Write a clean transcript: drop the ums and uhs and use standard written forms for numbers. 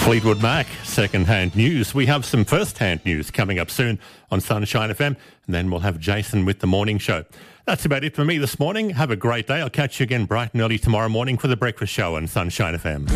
Fleetwood Mac, second-hand news. We have some first-hand news coming up soon on Sunshine FM, and then we'll have Jason with the morning show. That's about it for me this morning. Have a great day. I'll catch you again bright and early tomorrow morning for the breakfast show on Sunshine FM.